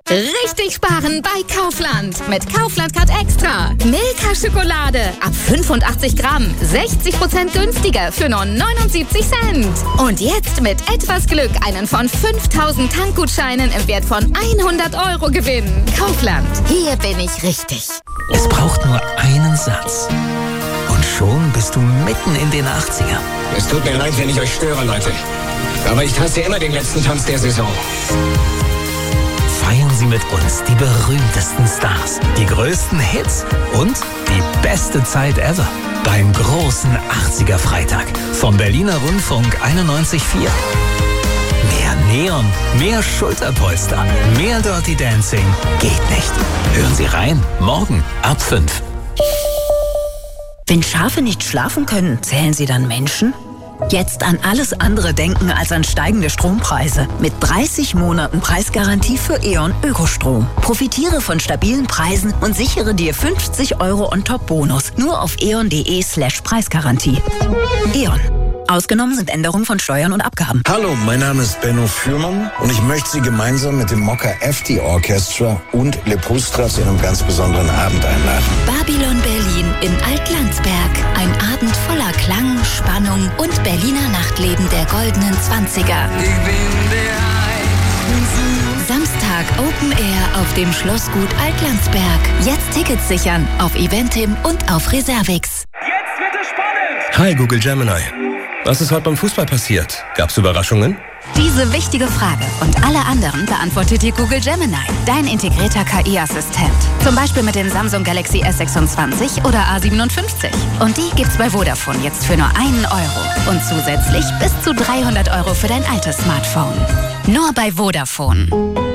Richtig sparen bei Kaufland. Mit Kaufland Card Extra. Milka-Schokolade ab 85 Gramm. 60% günstiger für nur 79 Cent. Und jetzt mit etwas Glück einen von 5000 Tankgutscheinen im Wert von 100 € gewinnen. Kaufland. Hier bin ich richtig. Es braucht nur einen Satz. Und schon bist du mitten in den 80er. Es tut mir leid, wenn ich euch störe, Leute. Aber ich hasse immer den letzten Tanz der Saison. Feiern Sie mit uns die berühmtesten Stars, die größten Hits und die beste Zeit ever. Beim großen 80er Freitag vom Berliner Rundfunk 91.4. Mehr Neon, mehr Schulterpolster, mehr Dirty Dancing geht nicht. Hören Sie rein, morgen ab 5. Wenn Schafe nicht schlafen können, zählen sie dann Menschen? Jetzt an alles andere denken als an steigende Strompreise. Mit 30 Monaten Preisgarantie für E.ON Ökostrom. Profitiere von stabilen Preisen und sichere dir 50 € On-Top-Bonus. Nur auf eon.de/Preisgarantie. E.ON. Ausgenommen sind Änderungen von Steuern und Abgaben. Hallo, mein Name ist Benno Fürmann und ich möchte Sie gemeinsam mit dem Mokka FT Orchestra und Le Pustra zu einem ganz besonderen Abend einladen. Babylon Berlin in Altlandsberg. Ein Abend voller Klang, Spannung und Berliner Nachtleben der goldenen 20er. Samstag Open Air auf dem Schlossgut Altlandsberg. Jetzt Tickets sichern auf Eventim und auf Reservix. Jetzt wird es spannend! Hi Google Gemini. Was ist heute beim Fußball passiert? Gab's Überraschungen? Diese wichtige Frage und alle anderen beantwortet dir Google Gemini, dein integrierter KI-Assistent. Zum Beispiel mit den Samsung Galaxy S26 oder A57. Und die gibt's bei Vodafone jetzt für nur 1 €. Und zusätzlich bis zu 300 € für dein altes Smartphone. Nur bei Vodafone.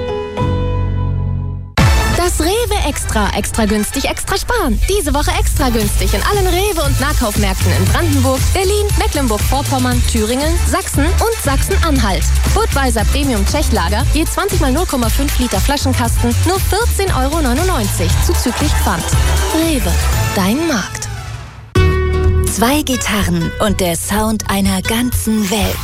Das Rewe Extra günstig, extra sparen. Diese Woche extra günstig in allen Rewe- und Nahkaufmärkten in Brandenburg, Berlin, Mecklenburg-Vorpommern, Thüringen, Sachsen und Sachsen-Anhalt. Budweiser Premium Tschechlager, je 20 mal 0,5 Liter Flaschenkasten, nur 14,99 € zuzüglich Pfand. Rewe, dein Markt. 2 Gitarren und der Sound einer ganzen Welt.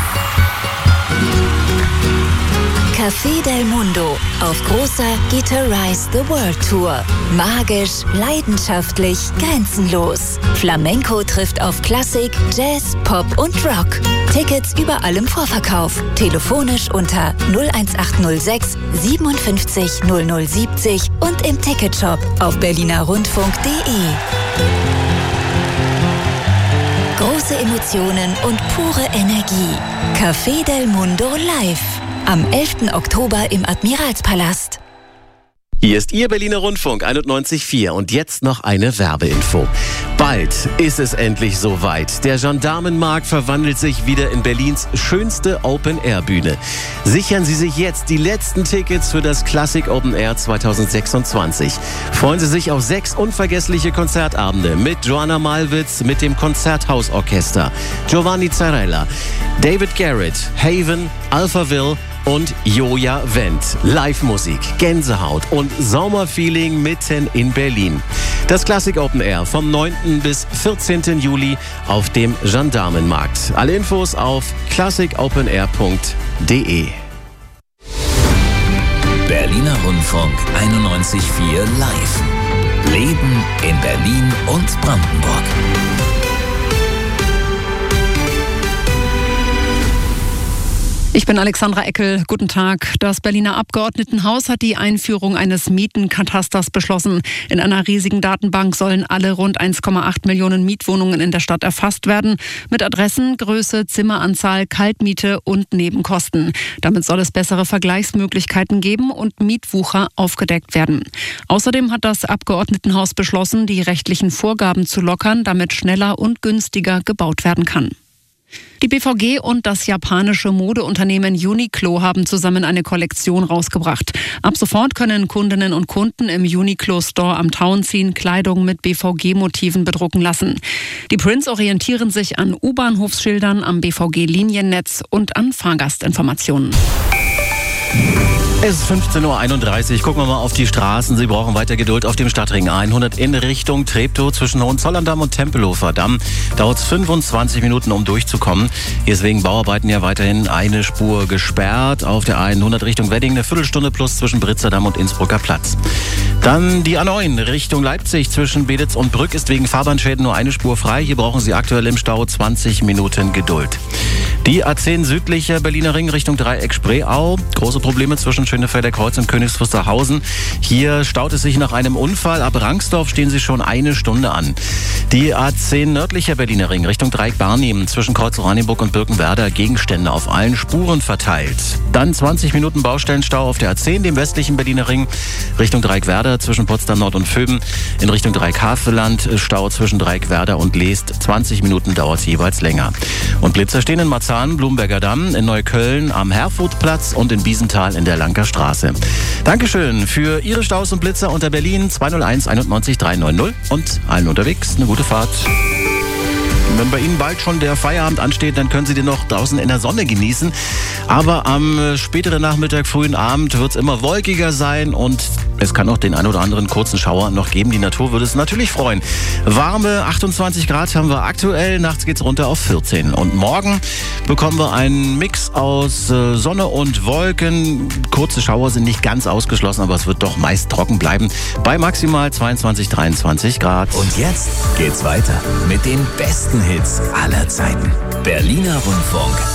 Café del Mundo auf großer Guitarize the World Tour. Magisch, leidenschaftlich, grenzenlos. Flamenco trifft auf Klassik, Jazz, Pop und Rock. Tickets überall im Vorverkauf. Telefonisch unter 01806 57 0070 und im Ticketshop auf berlinerrundfunk.de. Große Emotionen und pure Energie. Café del Mundo live. Am 11. Oktober im Admiralspalast. Hier ist Ihr Berliner Rundfunk 91.4 und jetzt noch eine Werbeinfo. Bald ist es endlich soweit. Der Gendarmenmarkt verwandelt sich wieder in Berlins schönste Open-Air-Bühne. Sichern Sie sich jetzt die letzten Tickets für das Classic Open Air 2026. Freuen Sie sich auf 6 unvergessliche Konzertabende mit Joanna Malwitz, mit dem Konzerthausorchester, Giovanni Zarella, David Garrett, Haven, Alphaville und Joja Wendt. Live-Musik, Gänsehaut und Sommerfeeling mitten in Berlin. Das Classic Open Air vom 9. bis 14. Juli auf dem Gendarmenmarkt. Alle Infos auf classicopenair.de. Berliner Rundfunk 91.4 Live. Leben in Berlin und Brandenburg. Ich bin Alexandra Eckel. Guten Tag. Das Berliner Abgeordnetenhaus hat die Einführung eines Mietenkatasters beschlossen. In einer riesigen Datenbank sollen alle rund 1,8 Millionen Mietwohnungen in der Stadt erfasst werden. Mit Adressen, Größe, Zimmeranzahl, Kaltmiete und Nebenkosten. Damit soll es bessere Vergleichsmöglichkeiten geben und Mietwucher aufgedeckt werden. Außerdem hat das Abgeordnetenhaus beschlossen, die rechtlichen Vorgaben zu lockern, damit schneller und günstiger gebaut werden kann. Die BVG und das japanische Modeunternehmen Uniqlo haben zusammen eine Kollektion rausgebracht. Ab sofort können Kundinnen und Kunden im Uniqlo Store am Tauentzien Kleidung mit BVG-Motiven bedrucken lassen. Die Prints orientieren sich an U-Bahnhofsschildern, am BVG-Liniennetz und an Fahrgastinformationen. Es ist 15.31 Uhr. Gucken wir mal auf die Straßen. Sie brauchen weiter Geduld auf dem Stadtring 100 in Richtung Treptow zwischen Hohenzollern-Damm und Tempelhofer Damm. Dauert es 25 Minuten, um durchzukommen. Hier ist wegen Bauarbeiten ja weiterhin eine Spur gesperrt. Auf der 100 Richtung Wedding eine Viertelstunde plus zwischen Britzerdamm und Innsbrucker Platz. Dann die A9 Richtung Leipzig zwischen Beditz und Brück ist wegen Fahrbahnschäden nur eine Spur frei. Hier brauchen Sie aktuell im Stau 20 Minuten Geduld. Die A10 südlicher Berliner Ring Richtung Dreieck Spreeau. Große Probleme zwischen Schönefelder Kreuz und Königs Wusterhausen. Hier staut es sich nach einem Unfall. Ab Rangsdorf stehen Sie schon eine Stunde an. Die A10 nördlicher Berliner Ring Richtung Dreieck Barnim zwischen Kreuz Oranienburg und Birkenwerder. Gegenstände auf allen Spuren verteilt. Dann 20 Minuten Baustellenstau auf der A10, dem westlichen Berliner Ring Richtung Dreieckwerder zwischen Potsdam Nord und Vöben. In Richtung Dreieck-Havelland Stau zwischen Dreieckwerder und Leest. 20 Minuten dauert es jeweils länger. Und Blitzer stehen in Marzahn, Blumberger Damm, in Neukölln am Herfurtplatz und in Biesenthal in der Lanker Straße. Dankeschön für Ihre Staus und Blitzer unter Berlin 201 91 390 und allen unterwegs eine gute Fahrt. Wenn bei Ihnen bald schon der Feierabend ansteht, dann können Sie den noch draußen in der Sonne genießen. Aber am späteren Nachmittag, frühen Abend wird es immer wolkiger sein und es kann auch den ein oder anderen kurzen Schauer noch geben. Die Natur würde es natürlich freuen. Warme 28 Grad haben wir aktuell. Nachts geht es runter auf 14. Und morgen bekommen wir einen Mix aus Sonne und Wolken. Kurze Schauer sind nicht ganz ausgeschlossen, aber es wird doch meist trocken bleiben. Bei maximal 22, 23 Grad. Und jetzt geht's weiter mit den besten Hits aller Zeiten. Berliner Rundfunk.